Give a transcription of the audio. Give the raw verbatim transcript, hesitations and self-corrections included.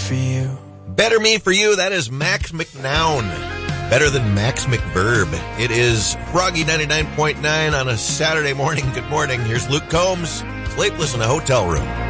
for you. Better Me for You, that is Max McNown. Better than Max McVerb. It is Froggy ninety-nine point nine on a Saturday morning. Good morning. Here's Luke Combs, Sleepless in a Hotel Room.